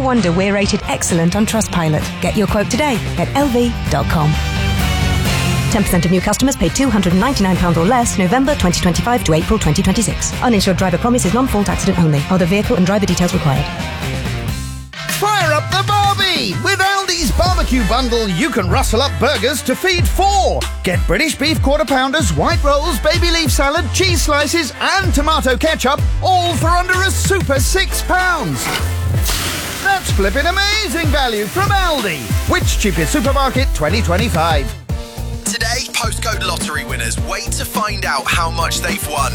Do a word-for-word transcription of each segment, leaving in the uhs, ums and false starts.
wonder we're rated excellent on Trustpilot. Get your quote today at L V dot com. ten percent of new customers pay two hundred ninety-nine pounds or less November twenty twenty-five to April twenty twenty-six. Uninsured driver promise is non-fault accident only. Other vehicle and driver details required. Fire up the Barbie! With Aldi's barbecue bundle, you can rustle up burgers to feed four. Get British beef quarter pounders, white rolls, baby leaf salad, cheese slices and tomato ketchup, all for under a super six pounds. That's flipping amazing value from Aldi. Which cheapest supermarket twenty twenty-five? Today, postcode lottery winners wait to find out how much they've won.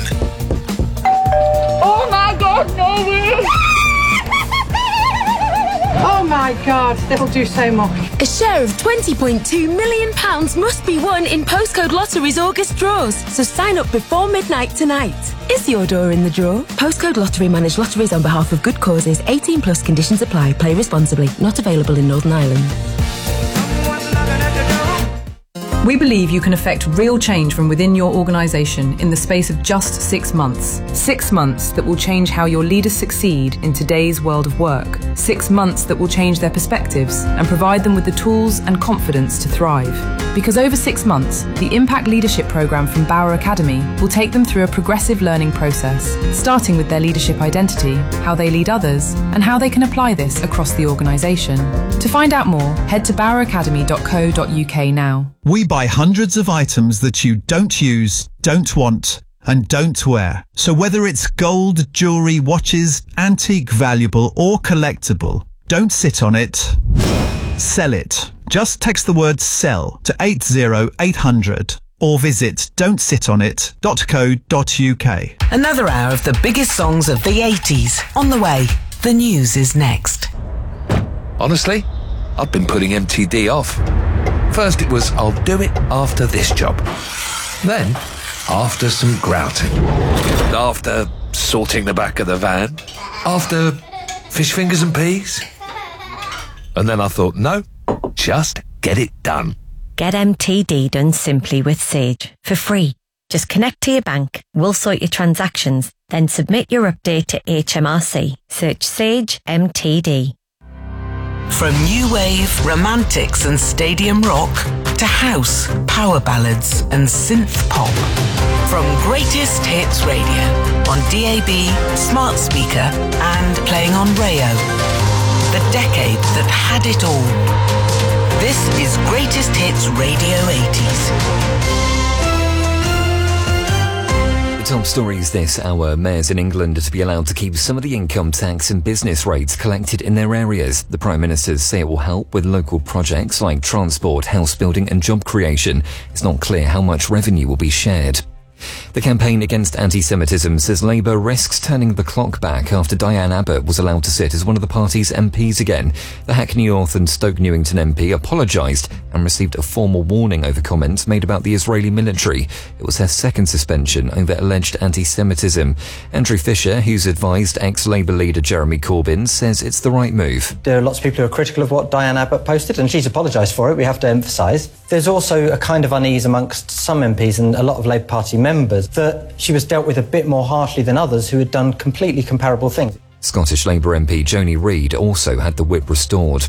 Oh my God, no! Oh my God, that'll do so much. A share of twenty point two million pounds must be won in Postcode Lottery's August draws, so sign up before midnight tonight. Is your door in the draw? Postcode Lottery manage lotteries on behalf of good causes. eighteen plus conditions apply. Play responsibly. Not available in Northern Ireland. We believe you can affect real change from within your organisation in the space of just six months. Six months that will change how your leaders succeed in today's world of work. Six months that will change their perspectives and provide them with the tools and confidence to thrive. Because over six months, the Impact Leadership Programme from Bauer Academy will take them through a progressive learning process, starting with their leadership identity, how they lead others, and how they can apply this across the organisation. To find out more, head to bauer academy dot co dot U K now. We buy hundreds of items that you don't use, don't want, and don't wear. So whether it's gold, jewellery, watches, antique, valuable or collectible, don't sit on it. Sell it. Just text the word SELL to eight zero eight hundred or visit don't sit on it dot co dot U K. Another hour of the biggest songs of the eighties. On the way, the news is next. Honestly, I've been putting M T D off. First it was, I'll do it after this job. Then, after some grouting. After sorting the back of the van. After fish fingers and peas. And then I thought, no, just get it done. Get M T D done simply with Sage for free. Just connect to your bank, we'll sort your transactions, then submit your update to H M R C. Search Sage M T D. From new wave, romantics and stadium rock to house, power ballads and synth pop. From Greatest Hits Radio on D A B, smart speaker and playing on Rayo. The decade that had it all. This is Greatest Hits Radio eighties. The top stories this hour. Mayors in England are to be allowed to keep some of the income tax and business rates collected in their areas. The Prime Ministers say it will help with local projects like transport, house building and job creation. It's not clear how much revenue will be shared. The campaign against anti-Semitism says Labour risks turning the clock back after Diane Abbott was allowed to sit as one of the party's M Ps again. The Hackney North and Stoke Newington M P apologised and received a formal warning over comments made about the Israeli military. It was her second suspension over alleged anti-Semitism. Andrew Fisher, who's advised ex-Labour leader Jeremy Corbyn, says it's the right move. There are lots of people who are critical of what Diane Abbott posted, and she's apologised for it, we have to emphasise. There's also a kind of unease amongst some M Ps and a lot of Labour Party members that she was dealt with a bit more harshly than others who had done completely comparable things. Scottish Labour M P Joni Reid also had the whip restored.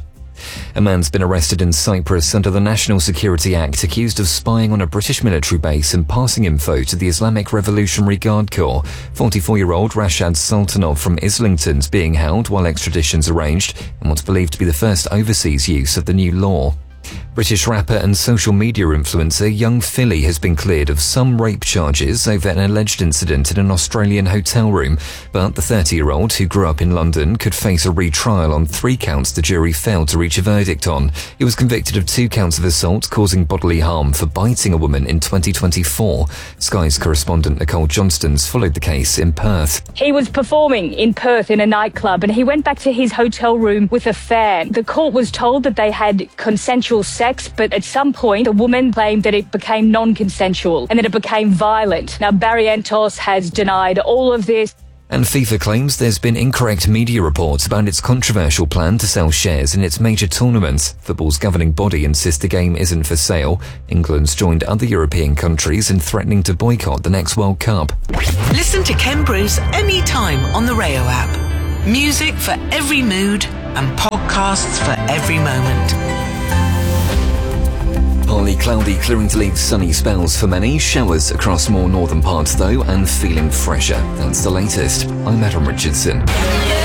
A man's been arrested in Cyprus under the National Security Act accused of spying on a British military base and passing info to the Islamic Revolutionary Guard Corps. forty-four-year-old Rashad Sultanov from Islington's being held while extradition's arranged in what's believed to be the first overseas use of the new law. British rapper and social media influencer Young Philly has been cleared of some rape charges over an alleged incident in an Australian hotel room, but the thirty-year-old, who grew up in London, could face a retrial on three counts the jury failed to reach a verdict on. He was convicted of two counts of assault causing bodily harm for biting a woman in twenty twenty-four. Sky's correspondent Nicole Johnstons followed the case in Perth. He was performing in Perth in a nightclub and he went back to his hotel room with a fan. The court was told that they had consensual sex, but at some point a woman claimed that it became non-consensual and that it became violent. Now Barrientos has denied all of this. And FIFA claims there's been incorrect media reports about its controversial plan to sell shares in its major tournaments. Football's governing body insists the game isn't for sale. England's joined other European countries in threatening to boycott the next World Cup. Listen to Ken Bruce anytime on the Rayo app. Music for every mood, and podcasts for every moment. Partly cloudy, clearing to leave sunny spells for many. Showers across more northern parts though, and feeling fresher. That's the latest. I'm Adam Richardson.